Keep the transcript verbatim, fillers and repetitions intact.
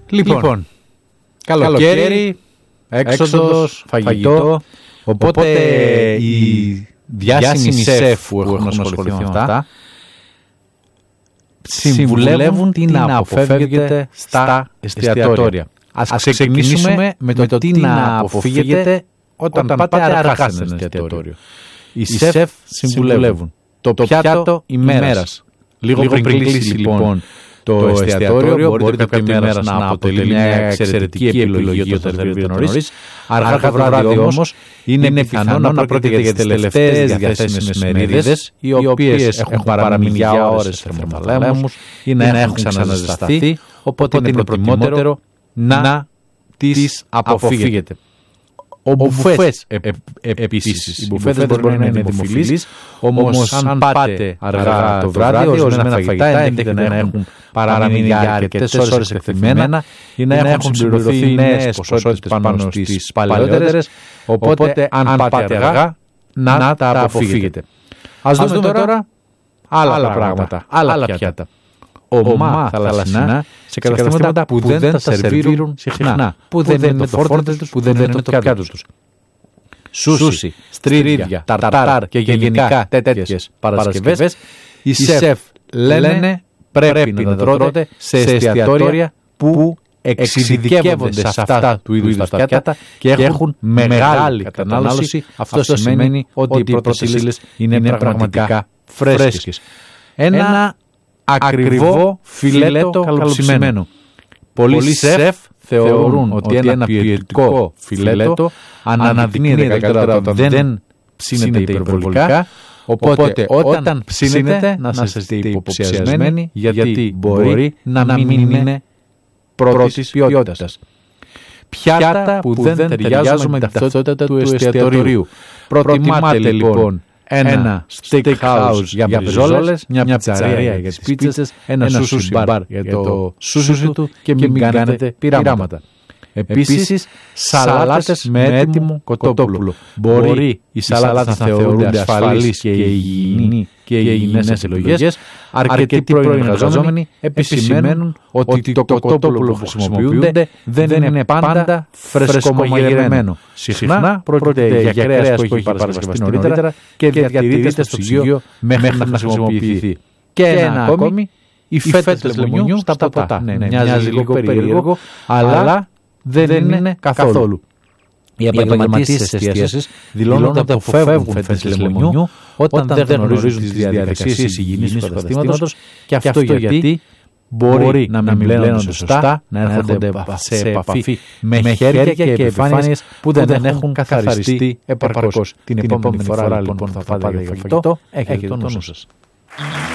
Λοιπόν, λοιπόν καλοκαίρι, έξοδος, φαγητό, φαγητό. Οπότε, οπότε οι διάσημοι σεφ που έχουν ασχοληθεί με αυτά συμβουλεύουν τι να αποφεύγετε στα εστιατόρια. Ας ξεκινήσουμε με το, με το τι να αποφύγετε όταν, όταν πάτε αργά σε ένα εστιατόριο. Οι σεφ συμβουλεύουν το πιάτο ημέρας. Λίγο, Λίγο πριν κλείσει λοιπόν το, το εστιατόριο, μπορείτε κάποια ημέρα να αποτελεί μια εξαιρετική επιλογή για το σερβίρετε νωρίς. Αργά το βράδυ όμως είναι πιθανό να πρόκειται για τις τελευταίες διαθέσιμες μερίδες, οι οποίες έχουν παραμείνει για ώρες σε θερμοθαλάμους ή να έχουν ξαναζεσταθεί, οπότε είναι προτιμότερο να τις αποφύγετε. Ο μπουφές ε, ε, ε, επίσης. Οι μπουφέτες μπορεί να είναι δημοφιλείς, όμως αν πάτε αργά το βράδυ, ορισμένα φαγητά ενδέχεται να έχουν παραμείνει για αρκετές ώρες εκτεθειμένα ή να έχουν συμπληρωθεί νέες ποσότητες πάνω στις παλαιότερες, οπότε αν πάτε αργά να τα αποφύγετε. Ας δούμε τώρα άλλα πράγματα, άλλα πιάτα. Ομά θαλασσινά σε καταστήματα που δεν τα σερβίρουν συχνά, που δεν είναι το φόρτε τους, που δεν είναι το πιάτο τους. Σούσι, στρίδια, ταρτάρ και γενικά τέτοιες παρασκευές, οι σεφ λένε πρέπει να τα τρώτε σε εστιατόρια που εξειδικεύονται σε αυτά του είδους τα πιάτα και έχουν μεγάλη κατανάλωση. Αυτό σημαίνει ότι οι πρώτες ύλες είναι πραγματικά φρέσκες. Ένα ακριβό φιλέτο καλοψημένο. Πολλοί σεφ θεωρούν ότι ένα ποιοτικό φιλέτο αναδεικνύεται καλύτερα όταν δεν ψήνεται υπερβολικά, οπότε όταν ψήνεται να είστε υποψιασμένοι γιατί μπορεί να μην είναι πρώτης ποιότητας. Πιάτα που δεν ταιριάζουν με την ταυτότητα του εστιατορίου. Προτιμάτε λοιπόν ένα steakhouse για μπριζόλες, μια πιτσαρία για τις πίτσες, ένα sushi bar για το sushi του και μην κάνετε πειράματα. Επίσης, σαλάτες με έτοιμο κοτόπουλο. Μπορεί οι σαλάτες να θεωρούνται ασφαλείς και υγιεινοί και υγιεινές επιλογές. Αρκετοί πρώην εργαζόμενοι επισημαίνουν ότι το κοτόπουλο που χρησιμοποιούνται δεν είναι πάντα φρεσκομαγειρεμένο. Συχνά πρόκειται για κρέας που έχει παρασκευαστεί νωρίτερα και διατηρείται στο ψυγείο μέχρι να χρησιμοποιηθεί. Και ένα ακόμη, οι φέτες λεμονιού στα ποτά. Μοιάζει λίγο περίεργο, αλλά δεν είναι καθόλου. Οι επαγγελματίες της εστίασης δηλώνουν ότι αποφεύγουν φέτες λεμονιού όταν δεν γνωρίζουν τις διαδικασίες υγιεινής του καταστήματος και αυτό γιατί μπορεί να μην πλένονται σωστά, να έρχονται σε επαφή με χέρια και επιφάνειες που δεν έχουν καθαριστεί επαρκώς. Την επόμενη φορά λοιπόν θα πάτε για φαγητό, έχετε το νου σας.